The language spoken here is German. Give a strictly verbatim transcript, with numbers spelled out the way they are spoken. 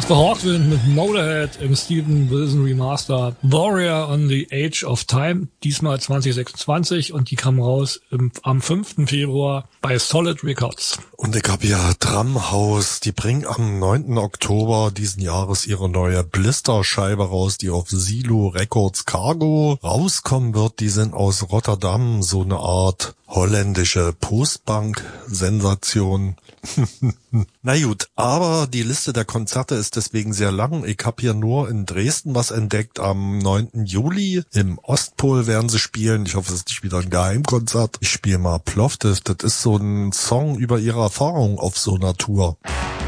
Das war Hawkwind mit Motorhead im Steven Wilson Remaster. Warrior on the Age of Time, diesmal zwanzig sechsundzwanzig, und die kam raus im, am fünften Februar bei Solid Records. Und ich habe ja Drumhouse, die bringen am neunten Oktober diesen Jahres ihre neue Blister-Scheibe raus, die auf Silo Records Cargo rauskommen wird. Die sind aus Rotterdam, so eine Art holländische Postbank-Sensation. Na gut, aber die Liste der Konzerte ist deswegen sehr lang. Ich habe hier nur in Dresden was entdeckt. Am neunten Juli im Ostpol werden sie spielen. Ich hoffe, es ist nicht wieder ein Geheimkonzert. Ich spiele mal Plovdiv. Das ist so ein Song über ihre Erfahrung auf so einer Tour.